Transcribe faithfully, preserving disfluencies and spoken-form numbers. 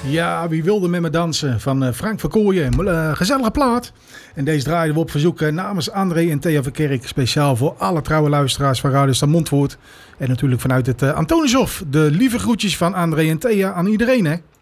Ja, wie wilde met me dansen? Van uh, Frank van Kooijen. Uh, gezellige plaat. En deze draaiden we op verzoek uh, namens André en Thea Verkerk. Speciaal voor alle trouwe luisteraars van Radio Stad Montfoort. En natuurlijk vanuit het uh, Antoniushof. De lieve groetjes van André en Thea aan iedereen, hè.